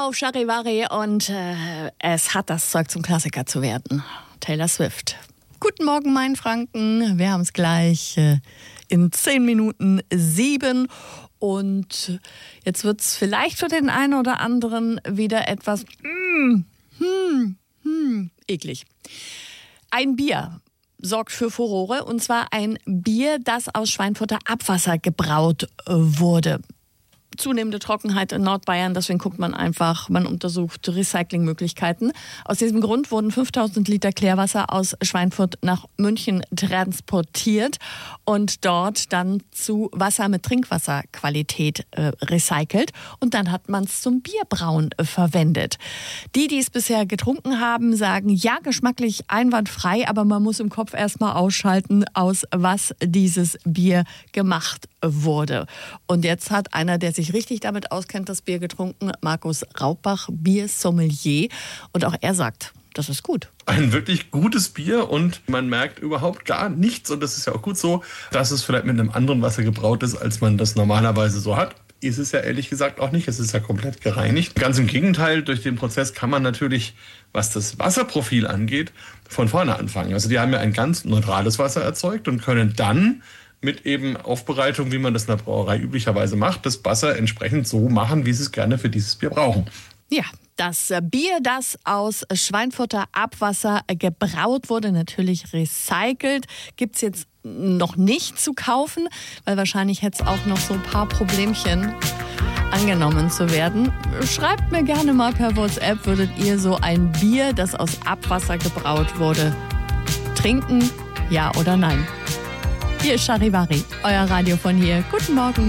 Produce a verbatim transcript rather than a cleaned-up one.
auf Charivari und äh, es hat das Zeug zum Klassiker zu werden. Taylor Swift. Guten Morgen, mein Franken. Wir haben es gleich äh, in zehn Minuten sieben. Und jetzt wird es vielleicht für den einen oder anderen wieder etwas mm, hm, hm, eklig. Ein Bier sorgt für Furore, und zwar ein Bier, das aus Schweinfurter Abwasser gebraut wurde. Zunehmende Trockenheit in Nordbayern, deswegen guckt man einfach, man untersucht Recyclingmöglichkeiten. Aus diesem Grund wurden fünftausend Liter Klärwasser aus Schweinfurt nach München transportiert und dort dann zu Wasser mit Trinkwasserqualität äh, recycelt. Und dann hat man es zum Bierbrauen äh, verwendet. Die, die es bisher getrunken haben, sagen, ja, geschmacklich einwandfrei, aber man muss im Kopf erstmal ausschalten, aus was dieses Bier gemacht wurde. Und jetzt hat einer, der sich richtig damit auskennt, das Bier getrunken, Markus Raubbach, Biersommelier. Und auch er sagt, das ist gut. Ein wirklich gutes Bier und man merkt überhaupt gar nichts. Und das ist ja auch gut so, dass es vielleicht mit einem anderen Wasser gebraut ist, als man das normalerweise so hat. Ist es ja ehrlich gesagt auch nicht. Es ist ja komplett gereinigt. Ganz im Gegenteil, durch den Prozess kann man natürlich, was das Wasserprofil angeht, von vorne anfangen. Also die haben ja ein ganz neutrales Wasser erzeugt und können dann mit eben Aufbereitung, wie man das in der Brauerei üblicherweise macht, das Wasser entsprechend so machen, wie sie es gerne für dieses Bier brauchen. Ja, das Bier, das aus Schweinfurter Abwasser gebraut wurde, natürlich recycelt, gibt es jetzt noch nicht zu kaufen, weil wahrscheinlich hätte es auch noch so ein paar Problemchen angenommen zu werden. Schreibt mir gerne mal per WhatsApp, würdet ihr so ein Bier, das aus Abwasser gebraut wurde, trinken, ja oder nein? Hier ist Charivari, euer Radio von hier. Guten Morgen.